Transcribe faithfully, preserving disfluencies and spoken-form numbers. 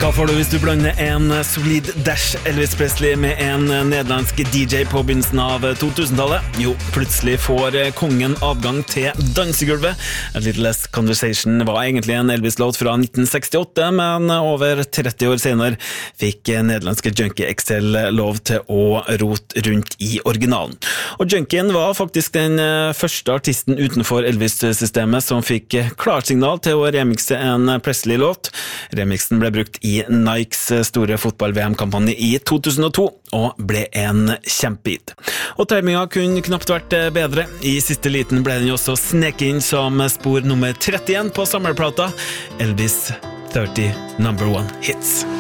Hva får du hvis du blander en solid dash Elvis Presley med en nederlandsk D J på begynnelsen av to-tusentallet? Jo, plutselig får kongen avgang til dansegulvet. A Little Less Conversation var egentlig en Elvis-låt fra nitten sekstiåtte, men over tretti år senere fikk nederlandske Junkie X L lov til å rote rundt i originalen. Og Junkien var faktisk den første artisten utenfor Elvis-systemet som fikk klarsignal til å remixe en Presley-låt. Remixen ble brukt i Nikes store fotball-V M-kampanje i to tusen og to og ble en kjempehit. Og timinga kunne knapt vært bedre. I siste liten ble den også sneket inn som spor nummer trettien på samleplata Elvis tretti number one hits.